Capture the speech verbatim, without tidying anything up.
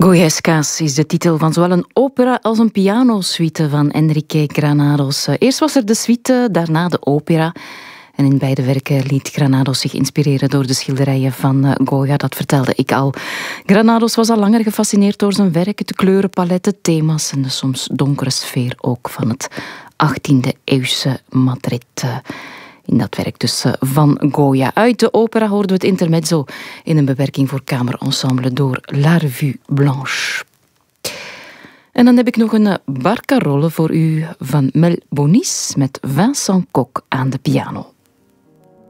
Goyescas is de titel van zowel een opera als een pianosuite van Enrique Granados. Eerst was er de suite, daarna de opera. En in beide werken liet Granados zich inspireren door de schilderijen van Goya, dat vertelde ik al. Granados was al langer gefascineerd door zijn werk, de kleurenpaletten, thema's en de soms donkere sfeer ook van het achttiende-eeuwse Madrid. In dat werk dus van Goya. Uit de opera hoorden we het intermezzo in een bewerking voor kamerensemble door La Revue Blanche. En dan heb ik nog een barcarolle voor u van Mel Bonis met Vincent Koch aan de piano.